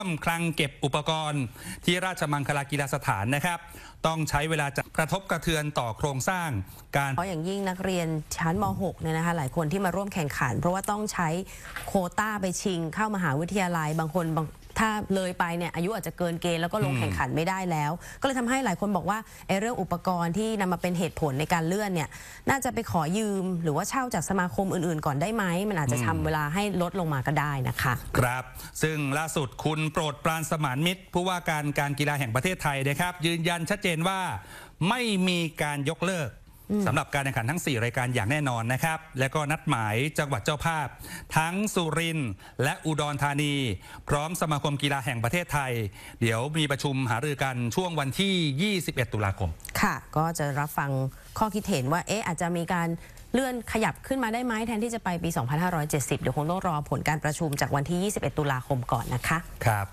คลังเก็บอุปกรณ์ที่ราชมังคลากีฬาสถานนะครับต้องใช้เวลาจะกระทบกระเทือนต่อโครงสร้างการเพราะอย่างยิ่งนักเรียนชั้นม .6 เนี่ยนะคะหลายคนที่มาร่วมแข่งขันเพราะว่าต้องใช้โควต้าไปชิงเข้ามหาวิทยาลัยบางคนถ้าเลยไปเนี่ยอายุอาจจะเกินเกณฑ์แล้วก็ลงแข่งขันไม่ได้แล้วก็เลยทำให้หลายคนบอกว่าเรื่องอุปกรณ์ที่นำมาเป็นเหตุผลในการเลื่อนเนี่ยน่าจะไปขอยืมหรือว่าเช่าจากสมาคมอื่นๆก่อนได้ไหมมันอาจจะทำเวลาให้ลดลงมาก็ได้นะคะครับซึ่งล่าสุดคุณโปรดปรานสมานมิตรผู้ว่าการกีฬาแห่งประเทศไทยนะครับยืนยันชัดเจนว่าไม่มีการยกเลิกสำหรับการแข่งขันทั้ง4รายการอย่างแน่นอนนะครับและก็นัดหมายจังหวัดเจ้าภาพทั้งสุรินทร์และอุดรธานีพร้อมสมาคมกีฬาแห่งประเทศไทยเดี๋ยวมีประชุมหารือกันช่วงวันที่21ตุลาคมค่ะก็จะรับฟังข้อคิดเห็นว่าอาจจะมีการเลื่อนขยับขึ้นมาได้ไหมแทนที่จะไปปี 2570 เดี๋ยวคงต้องรอผลการประชุมจากวันที่21ตุลาคมก่อนนะคะครับ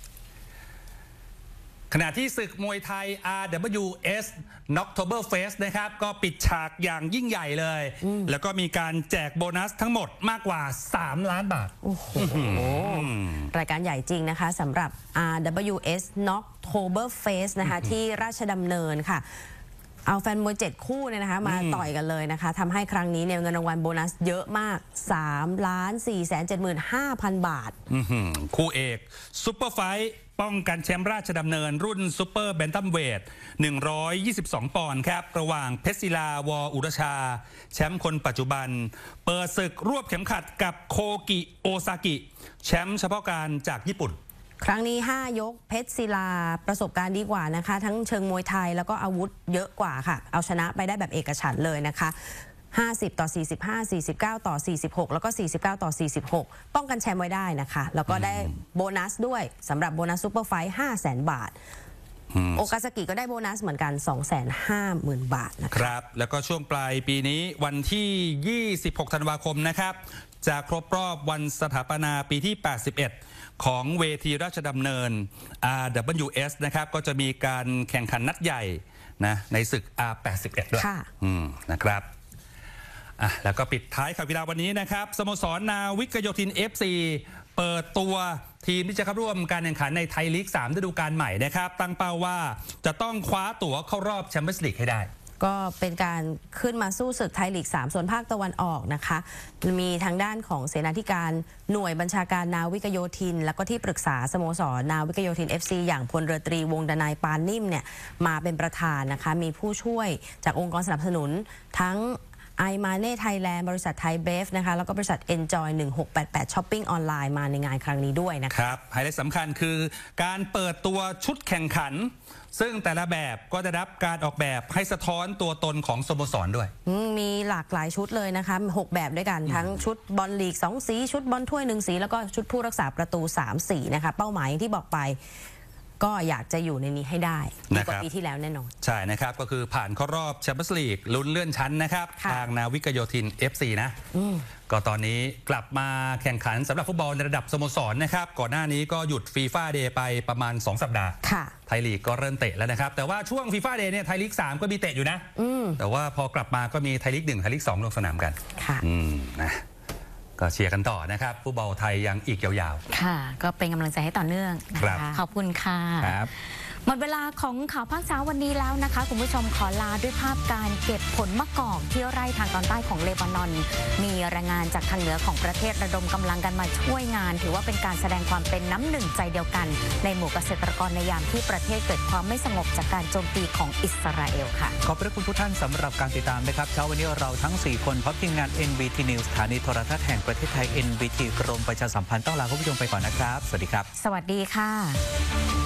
ขณะที่ศึกมวยไทย RWS Oktoberfest นะครับก็ปิดฉากอย่างยิ่งใหญ่เลยแล้วก็มีการแจกโบนัสทั้งหมดมากกว่า3 ล้านบาทโอ้โหรายการใหญ่จริงนะคะสำหรับ RWS Oktoberfest นะคะที่ราชดำเนินค่ะเอาแฟนมวย7 คู่เนี่ยนะคะมาต่อยกันเลยนะคะทำให้ครั้งนี้เนี่ยเงินรางวัลโบนัสเยอะมาก3,475,000 บาทคู่เอกซุปเปอร์ไฟท์ป้องกันแชมป์ราชดำเนินรุ่นซุปเปอร์แบนตัมเวท122 ปอนด์ครับระหว่างเพชรศิลาวออุรชาแชมป์คนปัจจุบันเปิดศึกรวบเข็มขัดกับโคกิโอซากิแชมป์เฉพาะการจากญี่ปุ่นครั้งนี้5 ยกเพชรศิลาประสบการณ์ดีกว่านะคะทั้งเชิงมวยไทยแล้วก็อาวุธเยอะกว่าค่ะเอาชนะไปได้แบบเอกฉันท์เลยนะคะ50-45 49-46แล้วก็49-46ป้องกันแชมป์ไว้ได้นะคะแล้วก็ได้โบนัสด้วยสำหรับโบนัสซูเปอร์ไฟท์ 500,000 บาทโอกาซากิก็ได้โบนัสเหมือนกัน 250,000 บาทนะครับแล้วก็ช่วงปลายปีนี้วันที่26ธันวาคมนะครับจะครบรอบวันสถาปนาปีที่81ของเวทีราชดำเนิน RWS นะครับก็จะมีการแข่งขันนัดใหญ่นะในศึก R81 ด้วยนะครับแล้วก็ปิดท้ายข่าวกีฬาวันนี้นะครับสโมสรนาวิกโยธิน FC เปิดตัวทีมที่จะเข้าร่วมการแข่งขันในไทยลีก3ฤดูกาลใหม่นะครับตั้งเป้าว่าจะต้องคว้าตั๋วเข้ารอบแชมเปี้ยนส์ลีกให้ได้ก็เป็นการขึ้นมาสู้ศึกไทยลีก3ส่วนภาคตะวันออกนะคะมีทางด้านของเสนาธิการหน่วยบัญชาการนาวิกโยธินแล้วก็ที่ปรึกษาสโมสรนาวิกโยธิน FC อย่างพลเรือตรีวงศ์ดนัยปานนิ่มเนี่ยมาเป็นประธานนะคะมีผู้ช่วยจากองค์กรสนับสนุนทั้งไอมาเน่ไทยแลนด์บริษัทไทยเบฟนะคะแล้วก็บริษัท Enjoy 1688 Shopping ออนไลน์มาในงานครั้งนี้ด้วยนะครับไฮไลท์สำคัญคือการเปิดตัวชุดแข่งขันซึ่งแต่ละแบบก็จะรับการออกแบบให้สะท้อนตัวตนของสโมสรด้วยมีหลากหลายชุดเลยนะคะ6 แบบด้วยกันทั้งชุดบอลลีก2 สีชุดบอลถ้วย1 สีแล้วก็ชุดผู้รักษาประตู3 สีนะคะเป้าหมายที่บอกไปก็อยากจะอยู่ในนี้ให้ได้ดีกว่าปีที่แล้วแน่นอนใช่นะครับก็คือผ่านเข้ารอบแชมเปี้ยนส์ลีกลุ้นเลื่อนชั้นนะครับทางนาวิกโยธิน FC นะก็ตอนนี้กลับมาแข่งขันสำหรับฟุตบอลในระดับสโมสรนะครับก่อนหน้านี้ก็หยุดฟีฟ่าเดย์ไปประมาณ2 สัปดาห์ไทยลีกก็เริ่มเตะแล้วนะครับแต่ว่าช่วงฟีฟ่าเดย์เนี่ยไทยลีก3ก็มีเตะอยู่นะแต่ว่าพอกลับมาก็มีไทยลีก1ไทยลีก2ลงสนามกันนะก็เชียร์กันต่อนะครับฟุตบอลไทยยังอีกยาวๆค่ะก็เป็นกำลังใจให้ต่อเนื่องนะคะขอบคุณค่ะหมดเวลาของข่าวภาคเช้าวันนี้แล้วนะคะคุณผู้ชมขอลาด้วยภาพการเก็บผลมะกอกที่ไร่ทางตอนใต้ของเลบานอนมีแรงงานจากทางเหนือของประเทศระดมกำลังกันมาช่วยงานถือว่าเป็นการแสดงความเป็นน้ำหนึ่งใจเดียวกันในหมู่เกษตรกรในยามที่ประเทศเกิดความไม่สงบจากการโจมตีของอิสราเอลค่ะขอบพระคุณทุกท่านสำหรับการติดตามนะครับเช้าวันนี้เราทั้ง4คนพร้อมทีมงาน NBT News สถานีโทรทัศน์แห่งประเทศไทย NBT กรมประชาสัมพันธ์ต้องลาคุณผู้ชมไปก่อนนะครับสวัสดีครับสวัสดีค่ะ